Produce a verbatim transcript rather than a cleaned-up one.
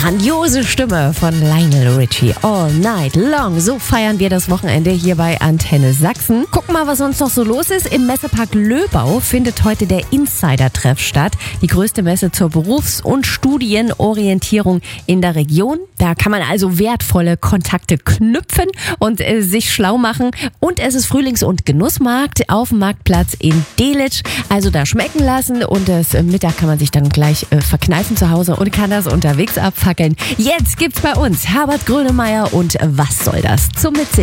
grandiose Stimme von Lionel Richie. All night long. So feiern wir das Wochenende hier bei Antenne Sachsen. Gucken mal, was sonst noch so los ist. Im Messepark Löbau findet heute der Insider-Treff statt. Die größte Messe zur Berufs- und Studienorientierung in der Region. Da kann man also wertvolle Kontakte knüpfen und äh, sich schlau machen. Und es ist Frühlings- und Genussmarkt auf dem Marktplatz in Delitzsch. Also da schmecken lassen und das äh, Mittag kann man sich dann gleich äh, verkneifen zu Hause und kann das unterwegs abfackeln. Jetzt gibt's bei uns Herbert Grönemeyer und Was soll das zum Mitsingen.